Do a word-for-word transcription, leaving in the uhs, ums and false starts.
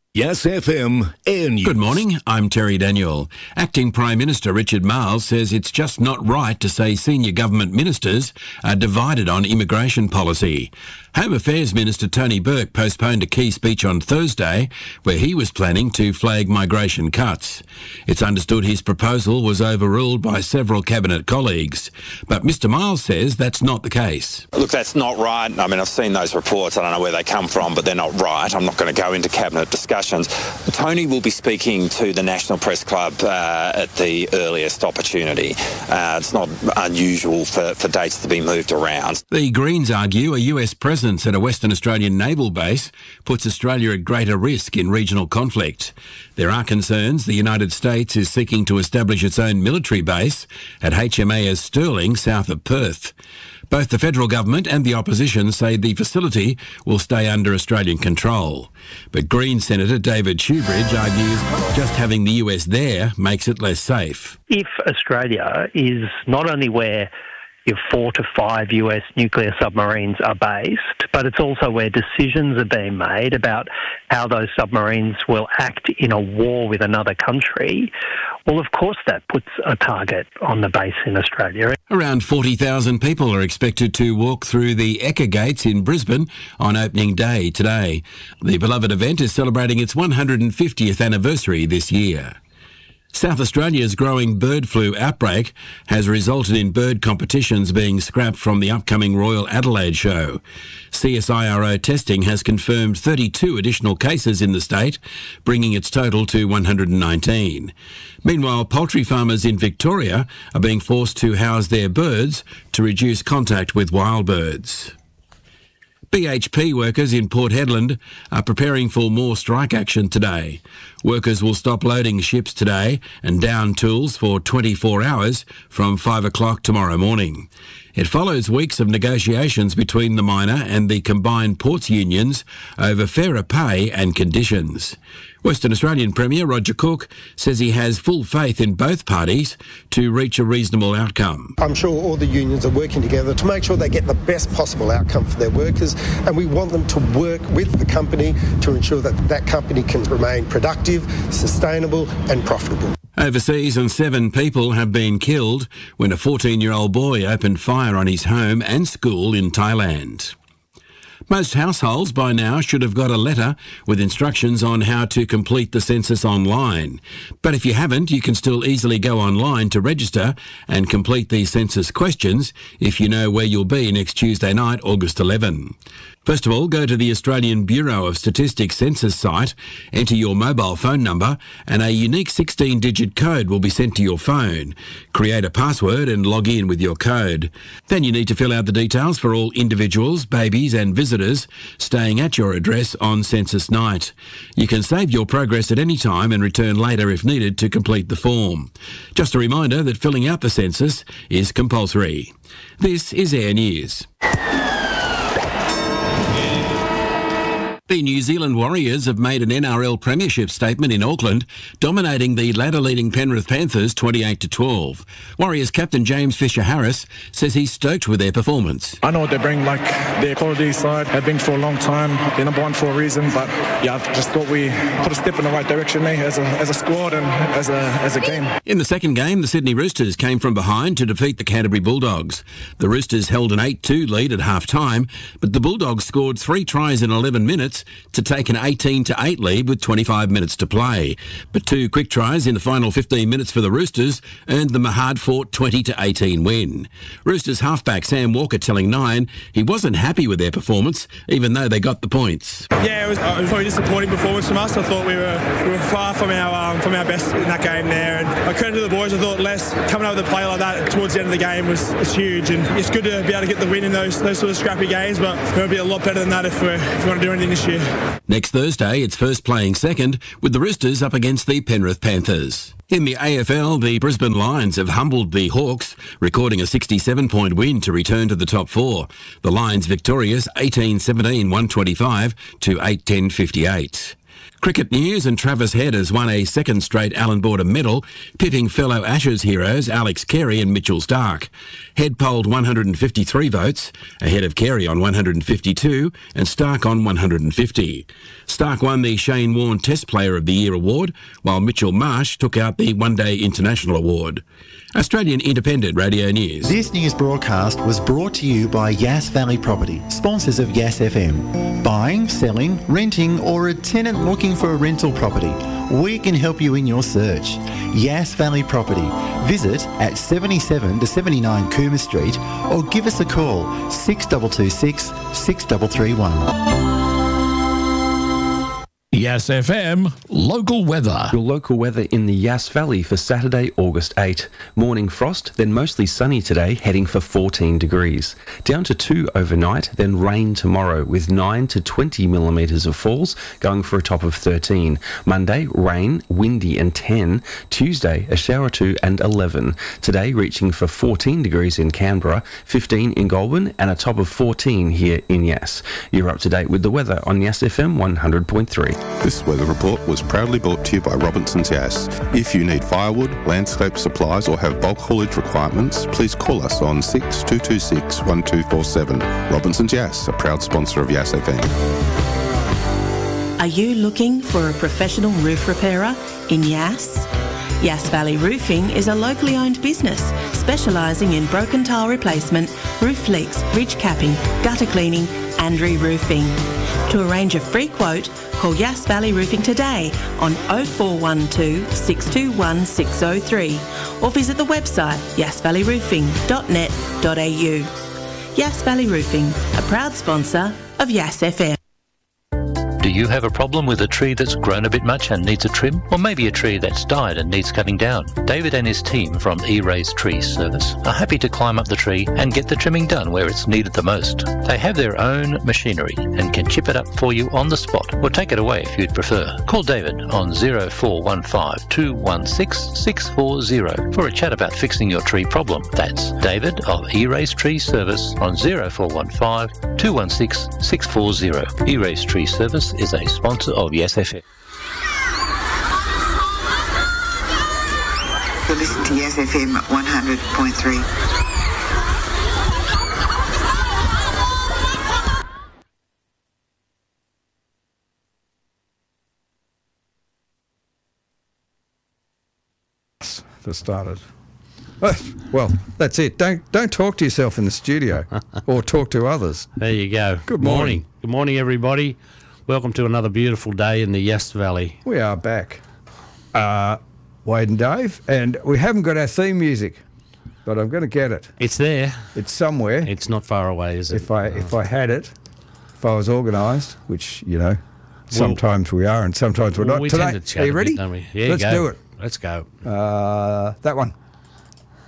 Yes F M Air News. Good morning, I'm Terry Daniel. Acting Prime Minister Richard Marles says it's just not right to say senior government ministers are divided on immigration policy. Home Affairs Minister Tony Burke postponed a key speech on Thursday where he was planning to flag migration cuts. It's understood his proposal was overruled by several Cabinet colleagues, but Mr Marles says that's not the case. Look, that's not right. I mean, I've seen those reports. I don't know where they come from, but they're not right. I'm not going to go into Cabinet discussions. Tony will be speaking to the National Press Club uh, at the earliest opportunity. Uh, it's not unusual for, for dates to be moved around. The Greens argue a U S presence at a Western Australian naval base puts Australia at greater risk in regional conflict. There are concerns the United States is seeking to establish its own military base at H M A S Stirling, south of Perth. Both the federal government and the opposition say the facility will stay under Australian control. But Green Senator David Shoebridge argues just having the U S there makes it less safe. If Australia is not only where your four to five U S nuclear submarines are based, but it's also where decisions are being made about how those submarines will act in a war with another country, well, of course that puts a target on the base in Australia. Around forty thousand people are expected to walk through the Ekka Gates in Brisbane on opening day today. The beloved event is celebrating its one hundred fiftieth anniversary this year. South Australia's growing bird flu outbreak has resulted in bird competitions being scrapped from the upcoming Royal Adelaide show. C S I R O testing has confirmed thirty-two additional cases in the state, bringing its total to one hundred nineteen. Meanwhile, poultry farmers in Victoria are being forced to house their birds to reduce contact with wild birds. B H P workers in Port Hedland are preparing for more strike action today. Workers will stop loading ships today and down tools for twenty-four hours from five o'clock tomorrow morning. It follows weeks of negotiations between the miner and the combined ports unions over fairer pay and conditions. Western Australian Premier Roger Cook says he has full faith in both parties to reach a reasonable outcome. I'm sure all the unions are working together to make sure they get the best possible outcome for their workers, and we want them to work with the company to ensure that that company can remain productive, sustainable and profitable. Overseas, and seven people have been killed when a fourteen-year-old boy opened fire on his home and school in Thailand. Most households by now should have got a letter with instructions on how to complete the census online. But if you haven't, you can still easily go online to register and complete the census questions if you know where you'll be next Tuesday night, August eleventh. First of all, go to the Australian Bureau of Statistics census site, enter your mobile phone number, and a unique sixteen-digit code will be sent to your phone. Create a password and log in with your code. Then you need to fill out the details for all individuals, babies and visitors staying at your address on census night. You can save your progress at any time and return later if needed to complete the form. Just a reminder that filling out the census is compulsory. This is Air News. The New Zealand Warriors have made an N R L premiership statement in Auckland, dominating the ladder-leading Penrith Panthers twenty-eight to twelve. Warriors captain James Fisher-Harris says he's stoked with their performance. I know what they bring, like their quality side. They've been for a long time. They're number one for a reason, but yeah, I've just thought we put a step in the right direction eh, as a as a squad and as a as a game. In the second game, the Sydney Roosters came from behind to defeat the Canterbury Bulldogs. The Roosters held an eight two lead at half-time, but the Bulldogs scored three tries in eleven minutes to take an eighteen to eight lead with twenty-five minutes to play. But two quick tries in the final fifteen minutes for the Roosters earned them a hard-fought twenty to eighteen win. Roosters halfback Sam Walker telling Nine he wasn't happy with their performance, even though they got the points. Yeah, it was, it was probably a disappointing performance from us. I thought we were we were far from our um, from our best in that game there. And I credit to the boys. I thought Les coming up with a play like that towards the end of the game was, was huge, and it's good to be able to get the win in those those sort of scrappy games. But we're going to be a lot better than that if we if we want to do anything this year. Next Thursday, it's first playing second, with the Roosters up against the Penrith Panthers. In the A F L, the Brisbane Lions have humbled the Hawks, recording a sixty-seven point win to return to the top four. The Lions victorious eighteen seventeen one twenty-five to eight ten fifty-eight. Cricket news, and Travis Head has won a second straight Allan Border medal, pitting fellow Ashes heroes Alex Carey and Mitchell Starc. Head polled one hundred fifty-three votes, ahead of Carey on one hundred fifty-two and Starc on one hundred fifty. Starc won the Shane Warne Test Player of the Year award, while Mitchell Marsh took out the One Day International award. Australian Independent Radio News. This news broadcast was brought to you by Yass Valley Property, sponsors of Yass F M. Buying, selling, renting, or a tenant looking for a rental property, we can help you in your search. Yass Valley Property. Visit at seventy-seven to seventy-nine Coomer Street or give us a call six two two six, six three three one. Yass F M local weather. Your local weather in the Yass Valley for Saturday, August eighth. Morning frost, then mostly sunny today, heading for fourteen degrees. Down to two overnight, then rain tomorrow with nine to twenty millimetres of falls, going for a top of thirteen. Monday, rain, windy and ten. Tuesday, a shower or two and eleven. Today, reaching for fourteen degrees in Canberra, fifteen in Goulburn and a top of fourteen here in Yass. You're up to date with the weather on Yass F M one hundred point three. This weather report was proudly brought to you by Robinson's Yass. If you need firewood, landscape supplies or have bulk haulage requirements, please call us on six two two six, one two four seven. Robinson's Yass, a proud sponsor of Yass F M. Are you looking for a professional roof repairer in Yass? Yass Valley Roofing is a locally owned business specialising in broken tile replacement, roof leaks, ridge capping, gutter cleaning and re-roofing. To arrange a free quote, call Yass Valley Roofing today on oh four one two, six two one, six oh three or visit the website yass valley roofing dot net dot a u. Yass Valley Roofing, a proud sponsor of Yass F M. Do you have a problem with a tree that's grown a bit much and needs a trim? Or maybe a tree that's died and needs cutting down? David and his team from E-Rays Tree Service are happy to climb up the tree and get the trimming done where it's needed the most. They have their own machinery and can chip it up for you on the spot or take it away if you'd prefer. Call David on oh four one five, two one six, six four oh for a chat about fixing your tree problem. That's David of E-Rays Tree Service on oh four one five, two one six, six four oh. E-Rays Tree Service is a sponsor of Yass F M. You listen to Yass F M one hundred point three. For starters. Well, that's it. Don't don't talk to yourself in the studio or talk to others. There you go. Good morning. morning. Good morning, everybody. Welcome to another beautiful day in the Yass Valley. We are back. Uh, Wade and Dave, and we haven't got our theme music, but I'm going to get it. It's there. It's somewhere. It's not far away, is it? If I, if I had it, if I was organised, which, you know, sometimes well, we are and sometimes we're well, not. We Today, tend to chat are you ready? Bit, don't we? Yeah, Let's go. do it. Let's go. Uh, that one.